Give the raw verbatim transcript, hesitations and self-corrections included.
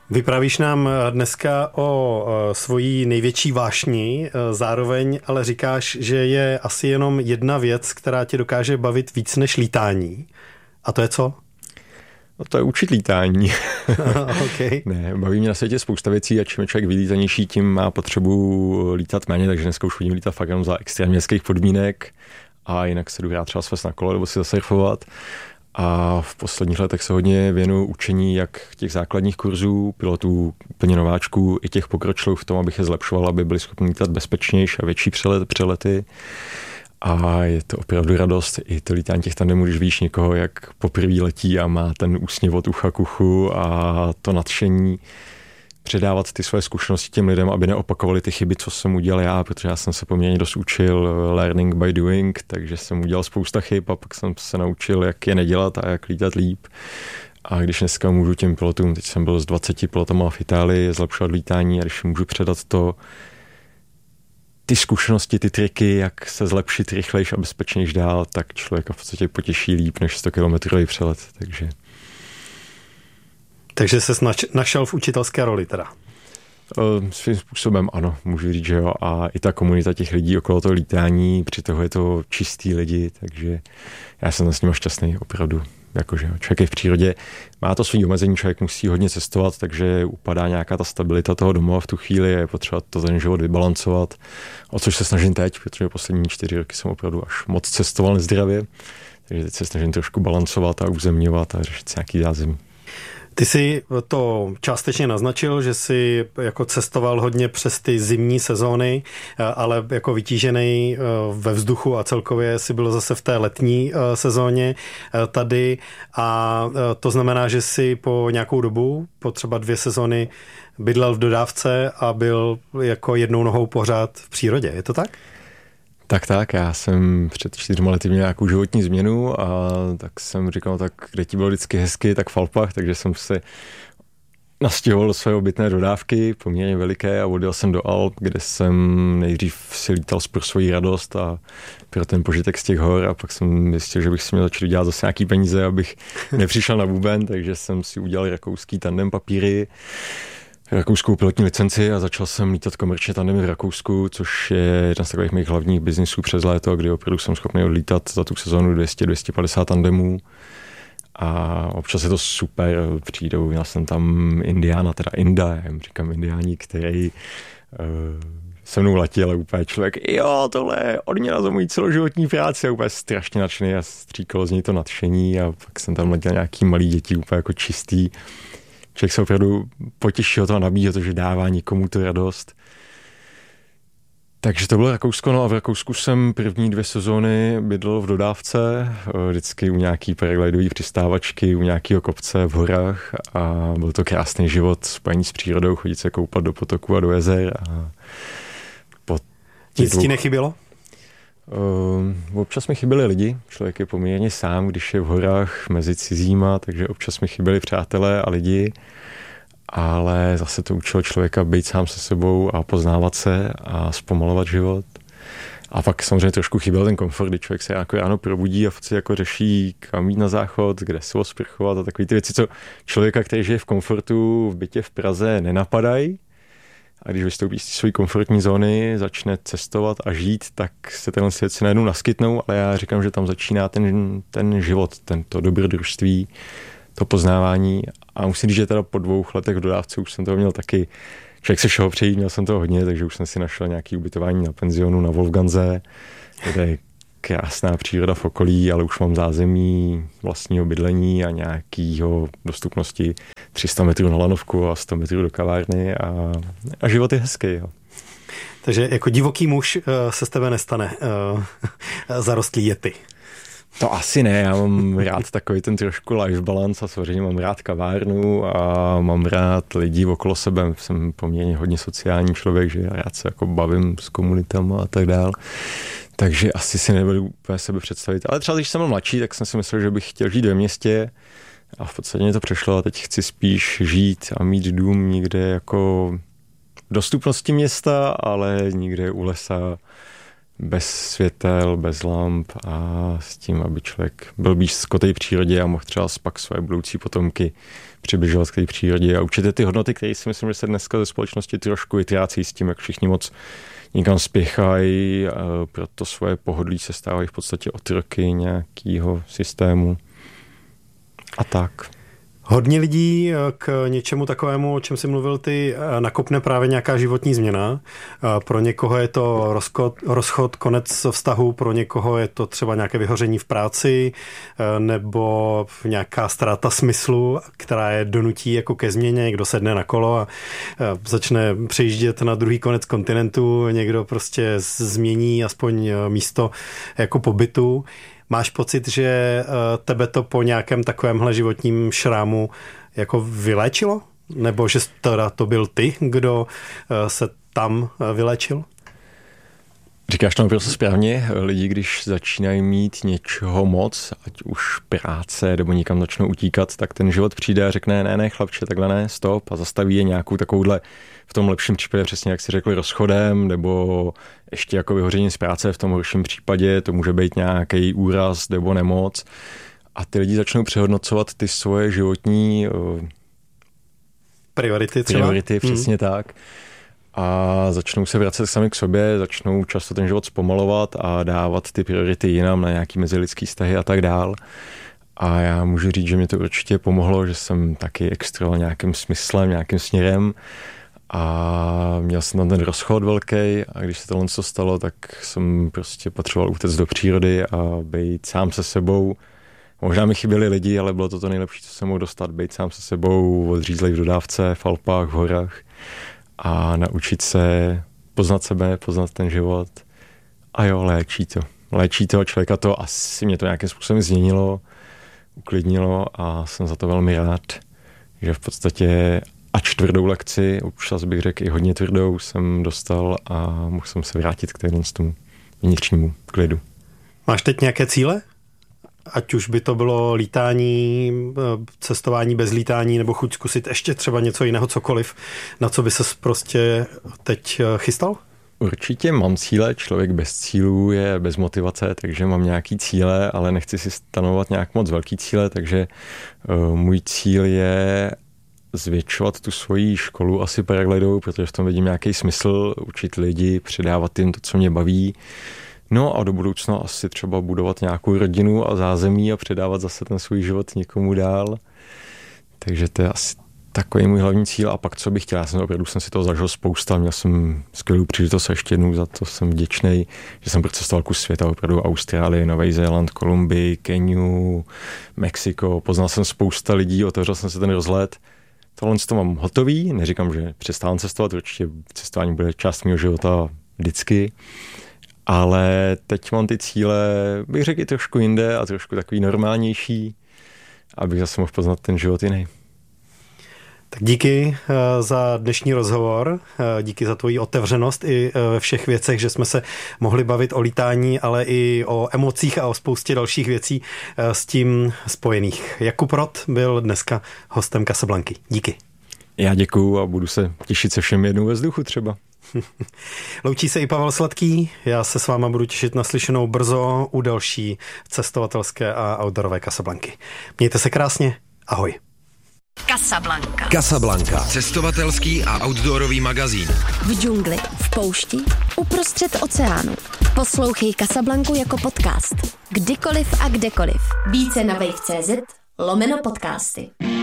Vypravíš nám dneska o svojí největší vášni, zároveň ale říkáš, že je asi jenom jedna věc, která tě dokáže bavit víc než lítání. A to je co? No to je učit lítání. Okay. Ne, baví mě na světě spousta věcí a čím je člověk vylítanější, tím má potřebu lítat méně, takže dneska už chodím lítat fakt jenom za extrémně hezkých podmínek a jinak se jdu hrát třeba svést na kolo nebo si zasurfovat. A v posledních letech se hodně věnuju učení jak těch základních kurzů, pilotů, úplně nováčků, i těch pokročilů v tom, abych je zlepšoval, aby byli schopni lítat bezpečnější a větší přelet, přelety. A je to opravdu radost. I to lítání těch tandemů, když víš někoho, jak poprvé letí a má ten úsměv od ucha k uchu a to nadšení předávat ty své zkušenosti těm lidem, aby neopakovali ty chyby, co jsem udělal já, protože já jsem se poměrně dost učil learning by doing, takže jsem udělal spousta chyb a pak jsem se naučil, jak je nedělat a jak lítat líp. A když dneska můžu těm pilotům, teď jsem byl s dvaceti pilotama v Itálii, zlepšovat lítání a když můžu předat to, ty zkušenosti, ty triky, jak se zlepšit rychlejš a bezpečnějš dál, tak člověka v podstatě potěší líp než sto kilometrový přelet, takže... Takže ses našel v učitelské roli teda? Svým způsobem ano, můžu říct, že jo. A i ta komunita těch lidí okolo toho lítání, při toho je to čistý lidi, takže já jsem s nimi šťastný, opravdu. Jakože člověk je v přírodě, má to svý omezení, člověk musí hodně cestovat, takže upadá nějaká ta stabilita toho domova v tu chvíli a je potřeba to ten život vybalancovat, o což se snažím teď, protože poslední čtyři roky jsem opravdu až moc cestoval nezdravě, takže teď se snažím trošku balancovat a uzemňovat a řešit nějaký zázemí. Ty jsi to částečně naznačil, že jsi jako cestoval hodně přes ty zimní sezóny, ale jako vytížený ve vzduchu a celkově si byl zase v té letní sezóně tady a to znamená, že jsi po nějakou dobu, po třeba dvě sezóny bydlel v dodávce a byl jako jednou nohou pořád v přírodě. Je to tak? Tak, tak, já jsem před čtyřma lety měl nějakou životní změnu a tak jsem říkal, tak kde ti bylo vždycky hezky, tak v Alpách, takže jsem se nastěhoval do své obytné dodávky, poměrně veliké a odjel jsem do Alp, kde jsem nejdřív si lítal pro svoji radost a pro ten požitek z těch hor a pak jsem zjistil, že bych si měl začít dělat zase nějaký peníze, abych nepřišel na buben, takže jsem si udělal rakouský tandem papíry, rakouskou pilotní licenci a začal jsem lítat komerčně tandemy v Rakousku, což je jeden z takových mých hlavních biznisů přes léto, kdy opravdu jsem schopný odlítat za tu sezónu dvě stě až dvě stě padesát tandemů. A občas je to super, přijdou, měl jsem tam Indiána, teda Inda, já jim říkám Indiáni, který uh, se mnou letí, ale úplně člověk, jo, tohle je odměna za moji celoživotní práci a úplně strašně nadšený a stříkalo z něj to nadšení a pak jsem tam letěl nějaký malý děti, úplně jako čistý. Člověk se opravdu potěší o to a nabíjí to, že dává někomu tu radost. Takže to bylo Rakousko, no a v Rakousku jsem první dvě sezóny bydlel v dodávce, vždycky u nějaký paraglidový přistávačky, u nějakého kopce v horách a byl to krásný život spojený s přírodou, chodit se koupat do potoků a do jezer. A po Nic ti nechybělo? Uh, občas mi chyběli lidi, člověk je poměrně sám, když je v horách mezi cizíma, takže občas mi chyběli přátelé a lidi, ale zase to učilo člověka být sám se sebou a poznávat se a zpomalovat život. A pak samozřejmě trošku chyběl ten komfort, kdy člověk se jako ráno probudí a si jako řeší, kam jít na záchod, kde se osprchovat a takové ty věci, co člověka, který žije v komfortu v bytě v Praze, nenapadají. A když vystoupí z své komfortní zóny, začne cestovat a žít, tak se tenhle svět si najednou naskytnou, ale já říkám, že tam začíná ten, ten život, tento dobrodružství, to poznávání. A musím říct, že teda po dvou letech v dodávce už jsem toho měl taky, člověk se všeho přejít, měl jsem toho hodně, takže už jsem si našel nějaké ubytování na penzionu na Wolfganze, kde je krásná příroda v okolí, ale už mám zázemí vlastního bydlení a nějakýho dostupnosti tři sta metrů na lanovku a sto metrů do kavárny a, a život je hezký. Jo. Takže jako divoký muž se z tebe nestane uh, zarostlý yeti. To asi ne, já mám rád takový ten trošku life balance a samozřejmě mám rád kavárnu a mám rád lidi okolo sebe. Jsem poměrně hodně sociální člověk, že já rád se jako bavím s komunitama a tak dál. Takže asi si nebudu úplně sebe představit. Ale třeba když jsem byl mladší, tak jsem si myslel, že bych chtěl žít ve městě a v podstatě mě to přešlo a teď chci spíš žít a mít dům někde jako v dostupnosti města, ale někde u lesa, bez světel, bez lamp a s tím, aby člověk byl blízko té přírodě a mohl třeba pak své budoucí potomky přibližovat k té přírodě a určitě ty hodnoty, které si myslím, že se dneska ze společnosti trošku vytrácí s tím, jak všichni moc někam spěchají, proto svoje pohodlí se stávají v podstatě otroky nějakého systému a tak. Hodně lidí k něčemu takovému, o čem jsi mluvil ty, nakopne právě nějaká životní změna. Pro někoho je to rozchod, rozchod, konec vztahu, pro někoho je to třeba nějaké vyhoření v práci nebo nějaká ztráta smyslu, která je donutí jako ke změně. Někdo sedne na kolo a začne přejíždět na druhý konec kontinentu, někdo prostě změní aspoň místo jako pobytu. Máš pocit, že tebe to po nějakém takovémhle životním šrámu jako vyléčilo? Nebo že teda to byl ty, kdo se tam vyléčil? Říkáš to naprosto správně. Lidi, když začínají mít něčeho moc, ať už práce, nebo někam začnou utíkat, tak ten život přijde a řekne, ne, ne, chlapče, takhle ne, stop, a zastaví je nějakou takovouhle, v tom lepším případě přesně, jak si řekl, rozchodem, nebo ještě jako vyhoření z práce, v tom horším případě to může být nějaký úraz nebo nemoc. A ty lidi začnou přehodnocovat ty svoje životní priority třeba. Priority, přesně hmm. tak. A začnou se vracet sami k sobě, začnou často ten život zpomalovat a dávat ty priority jinam na nějaký mezilidský vztahy a tak dál. A já můžu říct, že mě to určitě pomohlo, že jsem taky extroval nějakým smyslem, nějakým směrem a měl jsem tam ten rozchod velký a když se tohle co stalo, tak jsem prostě potřeboval utéct do přírody a být sám se sebou. Možná mi chyběli lidi, ale bylo to to nejlepší, co jsem mohl dostat, být sám se sebou, odřízlej v dodávce, v Alpách, v horách a naučit se poznat sebe, poznat ten život. A jo, léčí to. Léčí to člověka to, asi mě to nějakým způsobem změnilo, uklidnilo a jsem za to velmi rád, že v podstatě ač tvrdou lekci, občas bych řekl i hodně tvrdou, jsem dostal a mohl jsem se vrátit k téhle tomu vnitřnímu klidu. Máš teď nějaké cíle? Ať už by to bylo lítání, cestování bez lítání, nebo chuť zkusit ještě třeba něco jiného, cokoliv, na co by ses prostě teď chystal? Určitě mám cíle, člověk bez cílů je bez motivace, takže mám nějaký cíle, ale nechci si stanovovat nějak moc velký cíle, takže uh, můj cíl je zvětšovat tu svoji školu asi paraglidovou, protože v tom vidím nějaký smysl, učit lidi, předávat jim to, co mě baví. No a do budoucna asi třeba budovat nějakou rodinu a zázemí a předávat zase ten svůj život někomu dál. Takže to je asi takový můj hlavní cíl. A pak co bych chtěl, já jsem opravdu jsem si toho zažil spousta, měl jsem skvělou příležitost a ještě jednou za to jsem vděčný, že jsem procestoval kus světa, opravdu Austrálii, Nový Zéland, Kolumbii, Keniu, Mexiko, poznal jsem spousta lidí, otevřel jsem se ten rozhled. Tohle to mám hotový, neříkám, že přestávám cestovat, určitě cestování bude část mého života vždycky, ale teď mám ty cíle, bych řekl, i trošku jinde a trošku takový normálnější, abych zase mohl poznat ten život jiný. Tak díky za dnešní rozhovor, díky za tvoji otevřenost i ve všech věcech, že jsme se mohli bavit o lítání, ale i o emocích a o spoustě dalších věcí s tím spojených. Jakub Rott byl dneska hostem Casablanky. Díky. Já děkuju a budu se těšit se všem jednou ve vzduchu třeba. Loučí se i Pavel Sladký, já se s váma budu těšit na slyšenou brzo u další cestovatelské a outdoorové Casablanky. Mějte se krásně, ahoj. Casablanca. Casablanca. Cestovatelský a outdoorový magazín. V džungli, v poušti, uprostřed oceánu. Poslouchej Casablanku jako podcast. Kdykoliv a kdekoliv. Více na wave tečka cé zet lomeno podcasty.